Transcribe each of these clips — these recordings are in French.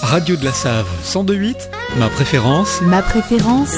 Radio de la Save 102.8, ma préférence. Ma préférence.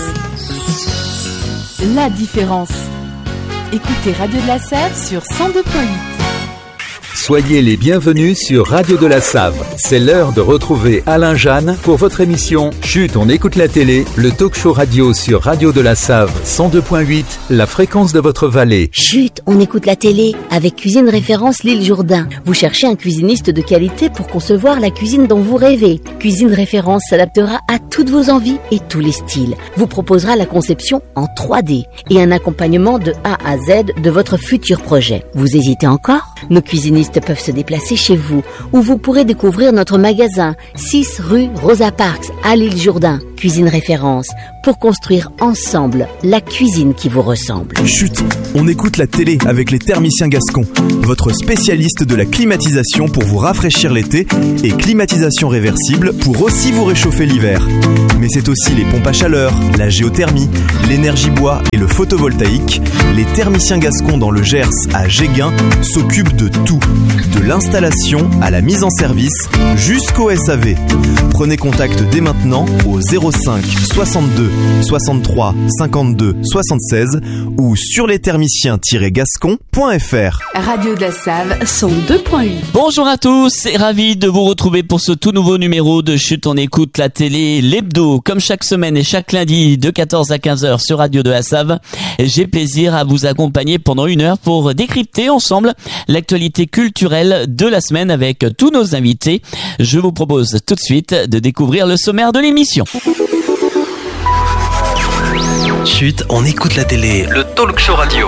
La différence. Écoutez Radio de la Save sur 102.8. Soyez les bienvenus sur Radio de la Save. C'est l'heure de retrouver Alain Jeanne pour votre émission Chut, on écoute la télé, le talk show radio sur Radio de la Save 102.8, la fréquence de votre vallée. Chut, on écoute la télé avec Cuisine Référence L'Île Jourdain. Vous cherchez un cuisiniste de qualité pour concevoir la cuisine dont vous rêvez. Cuisine Référence s'adaptera à toutes vos envies et tous les styles. Vous proposera la conception en 3D et un accompagnement de A à Z de votre futur projet. Vous hésitez encore ? Nos cuisinistes peuvent se déplacer chez vous, où vous pourrez découvrir notre magasin 6 rue Rosa Parks à L'Île Jourdain. Cuisine Référence, pour construire ensemble la cuisine qui vous ressemble. Chut, on écoute la télé avec les thermiciens gascons, votre spécialiste de la climatisation pour vous rafraîchir l'été et climatisation réversible pour aussi vous réchauffer l'hiver. Mais c'est aussi les pompes à chaleur, la géothermie, l'énergie bois et le photovoltaïque. Les thermiciens gascons dans le Gers à Géguin s'occupent de tout, de l'installation à la mise en service jusqu'au SAV. Prenez contact dès maintenant au 05 62 63 52 76 ou sur lesthermiciens-gascons.fr. Radio de la Save 102.8. Bonjour à tous et ravi de vous retrouver pour ce tout nouveau numéro de Chut, on écoute la télé, l'hebdo, comme chaque semaine et chaque lundi de 14 à 15h sur Radio de la Save. J'ai plaisir à vous accompagner pendant 1 heure pour décrypter ensemble l'actualité culturelle de la semaine avec tous nos invités. Je vous propose tout de suite de découvrir le sommaire de l'émission. Chut, on écoute la télé, le talk show radio.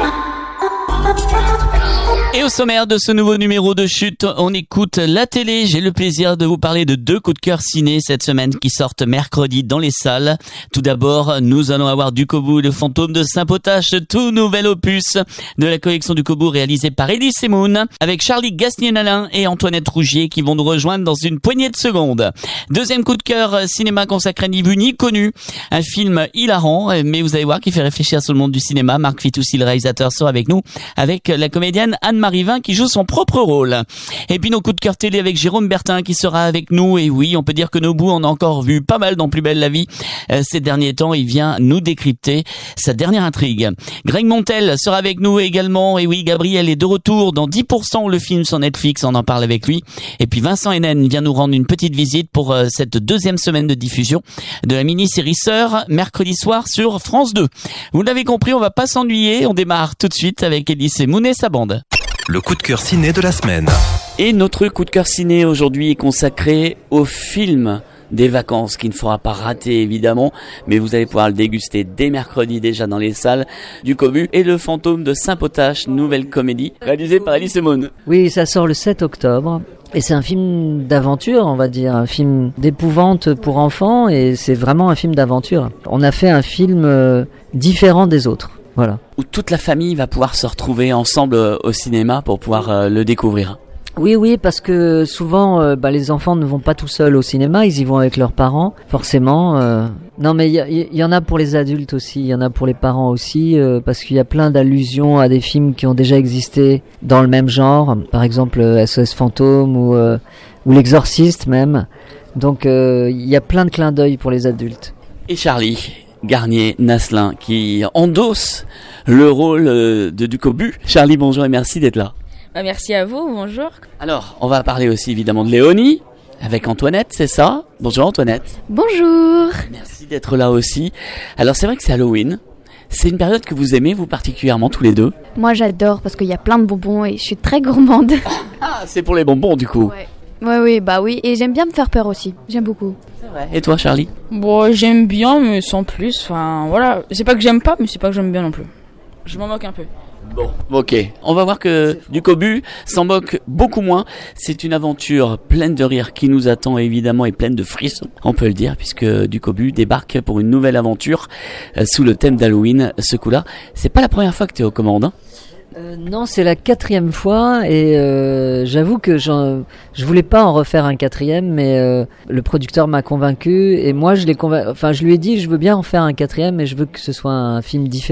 Et au sommaire de ce nouveau numéro de Chut, on écoute la télé. J'ai le plaisir de vous parler de 2 coups de cœur ciné cette semaine qui sortent mercredi dans les salles. Tout d'abord, nous allons avoir Ducobu, le fantôme de Saint-Potache, tout nouvel opus de la collection Ducobu réalisé par Elise Moon, avec Charlie Gasnier-Nalin et Antoinette Rougier qui vont nous rejoindre dans une poignée de secondes. Deuxième coup de cœur cinéma consacré ni vu ni connu. Un film hilarant, mais vous allez voir qui fait réfléchir sur le monde du cinéma. Marc Fitoussi, le réalisateur, sera avec nous, avec la comédienne Anne-Marie Vin qui joue son propre rôle. Et puis nos coups de cœur télé avec Jérôme Bertin qui sera avec nous. Et oui, on peut dire que Nobu en a encore vu pas mal dans Plus belle la vie. Ces derniers temps, il vient nous décrypter sa dernière intrigue. Greg Montel sera avec nous également. Et oui, Gabriel est de retour dans 10%, le film sur Netflix, on en parle avec lui. Et puis Vincent Hénen vient nous rendre une petite visite pour cette 2e semaine de diffusion de la mini-série Sœurs, mercredi soir sur France 2. Vous l'avez compris, on va pas s'ennuyer. On démarre tout de suite avec Elise Moon et sa bande. Le coup de cœur ciné de la semaine. Et notre coup de cœur ciné aujourd'hui est consacré au film des vacances qui ne fera pas rater évidemment, mais vous allez pouvoir le déguster dès mercredi déjà dans les salles. Ducobu et le fantôme de Saint-Potache, nouvelle comédie réalisée par Elise Moon. Oui, ça sort le 7 octobre. Et c'est un film d'aventure, on va dire, un film d'épouvante pour enfants, et c'est vraiment un film d'aventure. On a fait un film différent des autres. Voilà. Où toute la famille va pouvoir se retrouver ensemble au cinéma pour pouvoir le découvrir. Oui, parce que souvent, les enfants ne vont pas tout seuls au cinéma, ils y vont avec leurs parents, forcément. Non, mais il y en a pour les adultes aussi, il y en a pour les parents aussi, parce qu'il y a plein d'allusions à des films qui ont déjà existé dans le même genre, par exemple SOS Fantôme ou L'Exorciste même. Donc il y a plein de clins d'œil pour les adultes. Et Charlie Garnier-Nasselin qui endosse le rôle de Ducobu. Charlie, bonjour et merci d'être là. Merci à vous, bonjour. Alors, on va parler aussi évidemment de Léonie, avec Antoinette, c'est ça ? Bonjour Antoinette. Bonjour. Merci d'être là aussi. Alors c'est vrai que c'est Halloween. C'est une période que vous aimez, vous particulièrement, tous les deux ? Moi j'adore parce qu'il y a plein de bonbons et je suis très gourmande. Ah, c'est pour les bonbons du coup. Oui, et j'aime bien me faire peur aussi, j'aime beaucoup. C'est vrai. Et toi Charlie ? Bon, j'aime bien mais sans plus, enfin voilà. C'est pas que j'aime pas mais c'est pas que j'aime bien non plus. Je m'en moque un peu. Bon, ok. On va voir que Ducobu s'en moque beaucoup moins. C'est une aventure pleine de rire qui nous attend évidemment et pleine de frissons, on peut le dire, puisque Ducobu débarque pour une nouvelle aventure sous le thème d'Halloween. Ce coup-là, c'est pas la première fois que tu es aux commandes, hein ? Non, c'est la 4e fois et j'avoue que je voulais pas en refaire un 4e, mais le producteur m'a convaincu et moi je lui ai dit je veux bien en faire un 4e mais je veux que ce soit un film différent.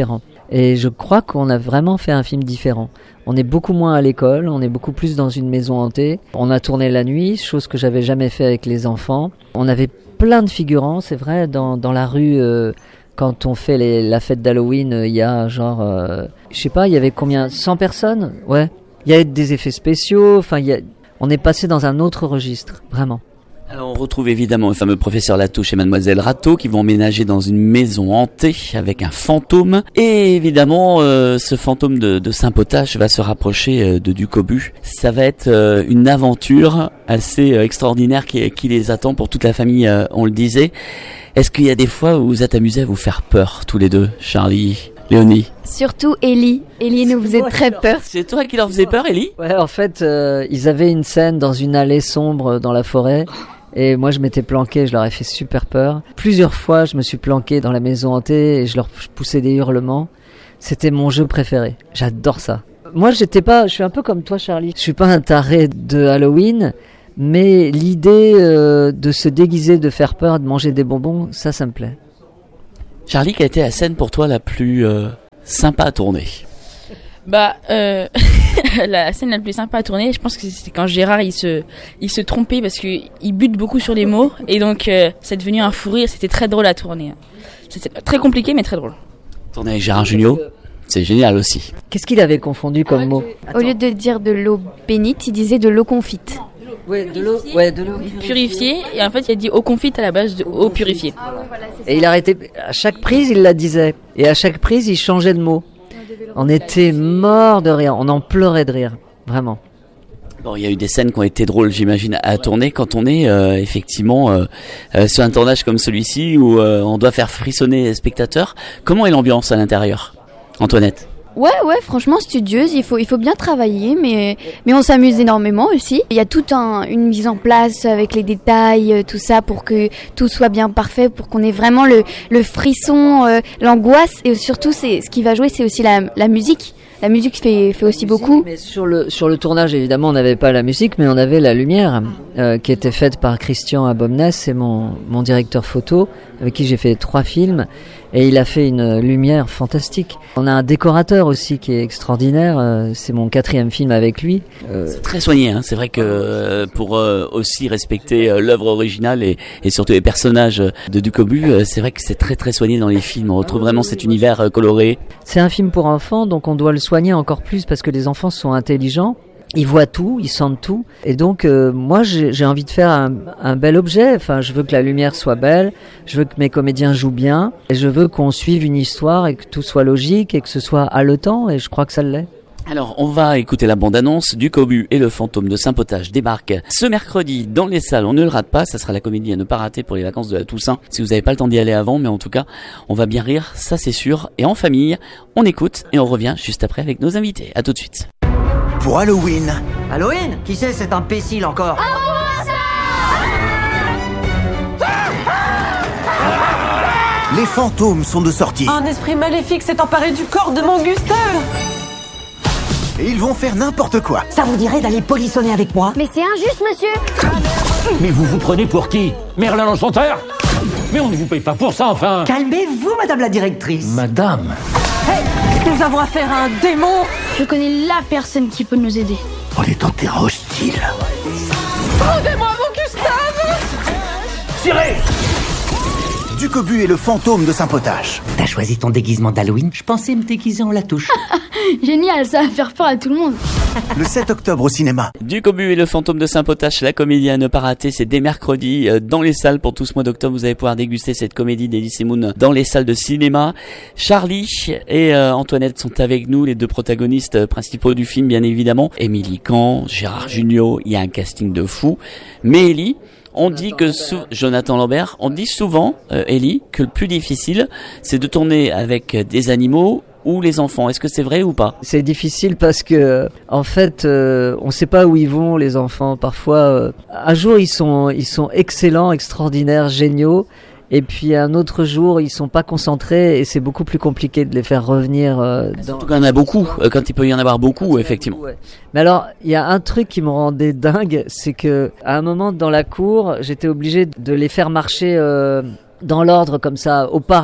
Et je crois qu'on a vraiment fait un film différent. On est beaucoup moins à l'école, on est beaucoup plus dans une maison hantée. On a tourné la nuit, chose que j'avais jamais fait avec les enfants. On avait plein de figurants, c'est vrai, dans la rue, quand on fait la fête d'Halloween, il y a genre, je sais pas, il y avait combien, 100 personnes? Ouais. Il y a des effets spéciaux, enfin, on est passé dans un autre registre, vraiment. Alors on retrouve évidemment le fameux professeur Latouche et Mademoiselle Rateau qui vont emménager dans une maison hantée avec un fantôme. Et évidemment, ce fantôme de Saint-Potache va se rapprocher de Ducobu. Ça va être une aventure assez extraordinaire qui les attend pour toute la famille, on le disait. Est-ce qu'il y a des fois où vous êtes amusés à vous faire peur tous les deux, Charlie, Léonie? Surtout Ellie. Ellie nous faisait très peur. C'est toi qui leur faisais peur, Ellie? Ouais, en fait, ils avaient une scène dans une allée sombre dans la forêt. Et moi, je m'étais planqué, je leur ai fait super peur. Plusieurs fois, je me suis planqué dans la maison hantée et je poussais des hurlements. C'était mon jeu préféré. J'adore ça. Moi, je suis un peu comme toi, Charlie. Je suis pas un taré de Halloween, mais l'idée de se déguiser, de faire peur, de manger des bonbons, ça me plaît. Charlie, quelle a été la scène pour toi la plus sympa à tourner? La scène la plus sympa à tourner, je pense que c'était quand Gérard il se trompait parce que il bute beaucoup sur les mots et donc c'est devenu un fou rire. C'était très drôle à tourner. C'était très compliqué mais très drôle. Tourner avec Gérard Jugnot, c'est génial aussi. Qu'est-ce qu'il avait confondu comme mot? Au lieu de dire de l'eau bénite, il disait de l'eau confite. De l'eau purifiée. Et en fait, il a dit eau confite à la base de eau purifiée. Et il arrêtait, à chaque prise, il la disait. Et à chaque prise, il changeait de mot. On était mort de rire, on en pleurait de rire, vraiment. Bon, il y a eu des scènes qui ont été drôles, j'imagine, à tourner quand on est effectivement sur un tournage comme celui-ci où on doit faire frissonner les spectateurs. Comment est l'ambiance à l'intérieur, Antoinette? Ouais, franchement studieuse, il faut bien travailler, mais on s'amuse énormément aussi. Il y a toute une mise en place avec les détails, tout ça pour que tout soit bien parfait, pour qu'on ait vraiment le frisson, l'angoisse, et surtout ce qui va jouer, c'est aussi la musique. La musique fait aussi beaucoup. Mais sur le tournage, évidemment, on n'avait pas la musique, mais on avait la lumière qui était faite par Christian Abomnes, c'est mon directeur photo, avec qui j'ai fait 3 films, et il a fait une lumière fantastique. On a un décorateur aussi qui est extraordinaire, c'est mon 4e film avec lui. C'est très soigné, hein. C'est vrai que pour aussi respecter l'œuvre originale et surtout les personnages de Ducobu, c'est vrai que c'est très très soigné dans les films. On retrouve vraiment cet univers coloré. C'est un film pour enfants, donc on doit le soigner encore plus parce que les enfants sont intelligents. Ils voient tout, ils sentent tout. Et donc, moi, j'ai envie de faire un bel objet. Enfin, je veux que la lumière soit belle. Je veux que mes comédiens jouent bien. Et je veux qu'on suive une histoire et que tout soit logique et que ce soit haletant. Et je crois que ça l'est. Alors, on va écouter la bande-annonce. Ducobu et le fantôme de Saint-Potache débarquent ce mercredi dans les salles. On ne le rate pas. Ça sera la comédie à ne pas rater pour les vacances de la Toussaint. Si vous n'avez pas le temps d'y aller avant, mais en tout cas, on va bien rire. Ça, c'est sûr. Et en famille, on écoute et on revient juste après avec nos invités. À tout de suite. Pour Halloween. Halloween? Qui c'est cet imbécile encore? Les fantômes sont de sortie. Un esprit maléfique s'est emparé du corps de mon Gustave. Et ils vont faire n'importe quoi. Ça vous dirait d'aller polissonner avec moi? Mais c'est injuste, monsieur. Mais vous vous prenez pour qui? Merlin l'Enchanteur? Mais on ne vous paye pas pour ça, enfin. Calmez-vous, madame la directrice. Madame. Hey, nous avons affaire à un démon. Je connais la personne qui peut nous aider. On est en terrain hostile. Rendez-moi mon Gustave. Tirez! Ducobu et le fantôme de Saint-Potache. T'as choisi ton déguisement d'Halloween? Je pensais me déguiser en Latouche. Génial, ça va faire peur à tout le monde. Le 7 octobre au cinéma. Ducobu et le fantôme de Saint-Potache, la comédie à ne pas rater, c'est dès mercredi dans les salles pour tout ce mois d'octobre. Vous allez pouvoir déguster cette comédie d'Elysée Moon dans les salles de cinéma. Charlie et Antoinette sont avec nous, les 2 protagonistes principaux du film, bien évidemment. Émilie Kahn, Gérard Jugnot, il y a un casting de fou. Mais Ellie, on dit que Jonathan Lambert, on dit souvent, Ellie, que le plus difficile, c'est de tourner avec des animaux ou les enfants. Est-ce que c'est vrai ou pas? C'est difficile parce que, en fait, on sait pas où ils vont, les enfants. Parfois, un jour, ils sont excellents, extraordinaires, géniaux. Et puis un autre jour, ils sont pas concentrés et c'est beaucoup plus compliqué de les faire revenir. Surtout qu'il y en a beaucoup, quand il peut y en avoir beaucoup, effectivement. Ouais. Mais alors, il y a un truc qui me rendait dingue, c'est que à un moment dans la cour, j'étais obligé de les faire marcher dans l'ordre comme ça, au pas. Ouais.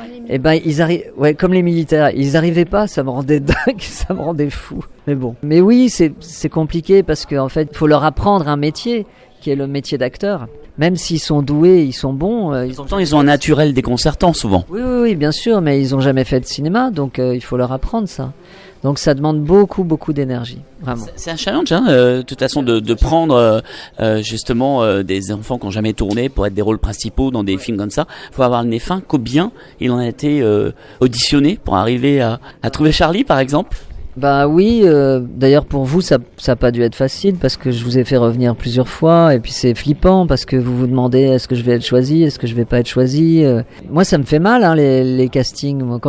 Et ben ils arrivent, ouais, comme les militaires, ils arrivaient pas, ça me rendait dingue, ça me rendait fou. Mais bon, mais oui, c'est compliqué parce qu'en fait, il faut leur apprendre un métier qui est le métier d'acteur. Même s'ils sont doués, ils sont bons. Pourtant, ils ont un naturel déconcertant souvent. Oui, bien sûr, mais ils ont jamais fait de cinéma, donc il faut leur apprendre ça. Donc ça demande beaucoup d'énergie, vraiment. C'est un challenge, de toute façon, de prendre justement des enfants qui n'ont jamais tourné pour être des rôles principaux dans des films comme ça. Il faut avoir le nez fin. Combien il en a été auditionné pour arriver à trouver Charlie, par exemple? Bah oui, d'ailleurs pour vous ça a pas dû être facile parce que je vous ai fait revenir plusieurs fois et puis c'est flippant parce que vous vous demandez est-ce que je vais être choisi, est-ce que je vais pas être choisi. Moi ça me fait mal les castings. Moi,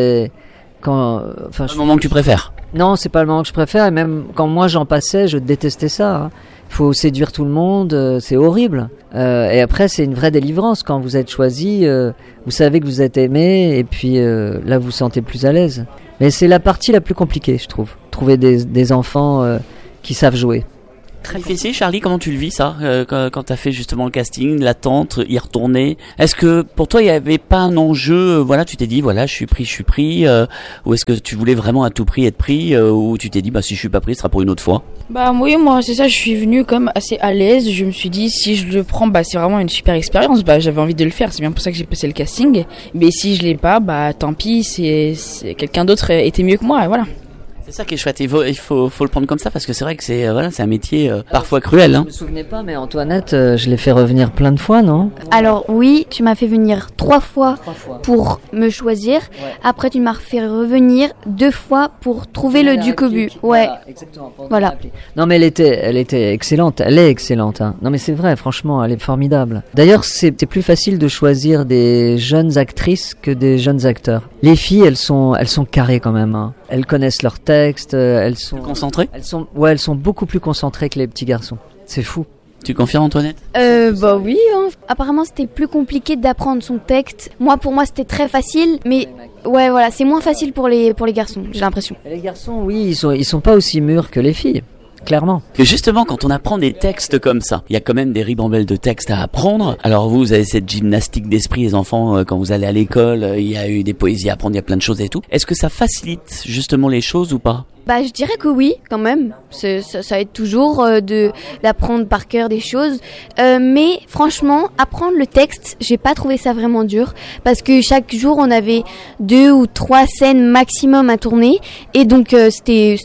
le moment que tu préfères? Non, c'est pas le moment que je préfère et même quand moi j'en passais, je détestais ça. Faut séduire tout le monde, c'est horrible. Et après c'est une vraie délivrance quand vous êtes choisi, vous savez que vous êtes aimé et puis là vous vous sentez plus à l'aise. Mais c'est la partie la plus compliquée, je trouve. Trouver des enfants qui savent jouer. Très difficile, Charlie, comment tu le vis ça quand tu as fait justement le casting, l'attente, y retourner? Est-ce que pour toi il n'y avait pas un enjeu, tu t'es dit voilà je suis pris, ou est-ce que tu voulais vraiment à tout prix être pris, ou tu t'es dit si je suis pas pris ce sera pour une autre fois? Oui, moi c'est ça, je suis venue comme assez à l'aise, je me suis dit si je le prends c'est vraiment une super expérience, j'avais envie de le faire, c'est bien pour ça que j'ai passé le casting, mais si je l'ai pas, tant pis, c'est quelqu'un d'autre était mieux que moi, et voilà. C'est ça qui est chouette, il faut le prendre comme ça parce que c'est vrai que c'est un métier parfois cruel. Je me souvenais pas, mais Antoinette, je l'ai fait revenir plein de fois, non? Alors oui, tu m'as fait venir 3 fois pour me choisir. Ouais. Après, tu m'as fait revenir 2 fois pour trouver le Ducobu. Ouais. Exactement. Voilà. Non, mais elle était excellente. Elle est excellente. Hein. Non, mais c'est vrai, franchement, elle est formidable. D'ailleurs, c'était plus facile de choisir des jeunes actrices que des jeunes acteurs. Les filles, elles sont carrées quand même. Hein. Elles connaissent leur texte, elles sont concentrées. Elles sont beaucoup plus concentrées que les petits garçons. C'est fou. Tu confirmes, Antoinette? Oui. Hein. Apparemment, c'était plus compliqué d'apprendre son texte. Pour moi, c'était très facile, mais ouais, voilà, c'est moins facile pour les garçons. J'ai l'impression. Les garçons, oui, ils sont pas aussi mûrs que les filles. Clairement. Et justement, quand on apprend des textes comme ça, il y a quand même des ribambelles de textes à apprendre. Alors vous avez cette gymnastique d'esprit, les enfants, quand vous allez à l'école, il y a eu des poésies à apprendre, il y a plein de choses et tout. Est-ce que ça facilite justement les choses ou pas? Je dirais que oui, quand même. Ça aide toujours d'apprendre par cœur des choses. Mais franchement, apprendre le texte, j'ai pas trouvé ça vraiment dur. Parce que chaque jour, on avait 2 ou 3 scènes maximum à tourner. Et donc, c'était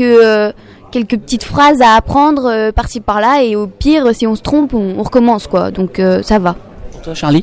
quelques petites phrases à apprendre par-ci par-là, et au pire si on se trompe on recommence quoi, donc ça va. Pour toi, Charlie?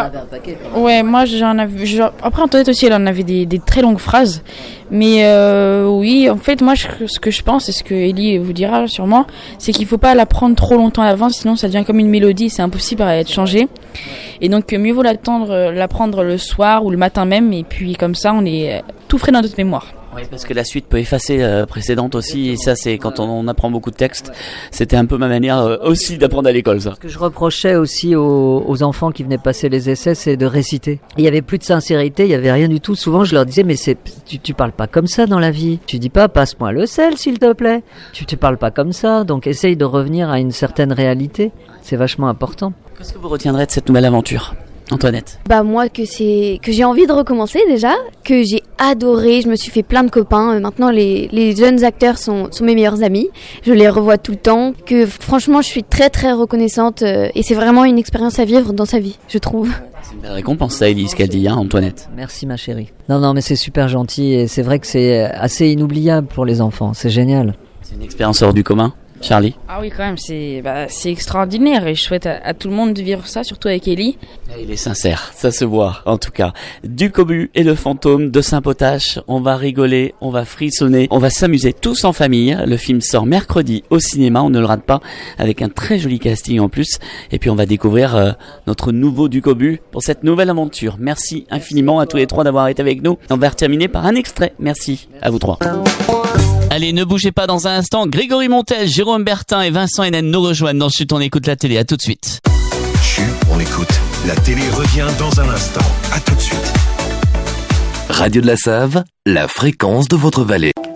Ouais, moi j'en avais après Antoinette aussi elle en avait des très longues phrases, mais oui, en fait moi ce que je pense et ce que Ellie vous dira sûrement, c'est qu'il faut pas l'apprendre trop longtemps à l'avance, sinon ça devient comme une mélodie, c'est impossible à être changé, et donc mieux vaut l'apprendre le soir ou le matin même, et puis comme ça on est tout frais dans notre mémoire. Oui, parce que la suite peut effacer la précédente aussi, et ça c'est quand on apprend beaucoup de textes, c'était un peu ma manière aussi d'apprendre à l'école ça. Ce que je reprochais aussi aux enfants qui venaient passer les essais, c'est de réciter. Il y avait plus de sincérité, il y avait rien du tout. Souvent je leur disais mais tu parles pas comme ça dans la vie. Tu dis pas passe-moi le sel s'il te plaît. Tu parles pas comme ça, donc essaye de revenir à une certaine réalité. C'est vachement important. Qu'est-ce que vous retiendrez de cette nouvelle aventure, Antoinette? Moi que j'ai envie de recommencer déjà, que j'ai adoré, je me suis fait plein de copains, maintenant les jeunes acteurs sont mes meilleurs amis, je les revois tout le temps, que franchement je suis très très reconnaissante, et c'est vraiment une expérience à vivre dans sa vie, je trouve. C'est une belle récompense ça, Ellie, ce qu'elle dit, Antoinette. Merci ma chérie. Non mais c'est super gentil, et c'est vrai que c'est assez inoubliable pour les enfants, c'est génial. C'est une expérience hors du commun. Charlie? Ah oui, quand même, c'est extraordinaire, et je souhaite à tout le monde de vivre ça, surtout avec Ellie. Il est sincère, ça se voit en tout cas. Ducobu et le fantôme de Saint-Potache, on va rigoler, on va frissonner, on va s'amuser tous en famille. Le film sort mercredi au cinéma, on ne le rate pas, avec un très joli casting en plus. Et puis on va découvrir notre nouveau Ducobu pour cette nouvelle aventure. Merci infiniment à tous les trois d'avoir été avec nous. On va terminer par un extrait. Merci à vous trois. Allez, ne bougez pas dans un instant. Grégory Montel, Jérôme Bertin et Vincent Hénène nous rejoignent dans Chut, on écoute la télé. À tout de suite. Chut, on écoute. La télé revient dans un instant. À tout de suite. Radio de la Save, la fréquence de votre vallée.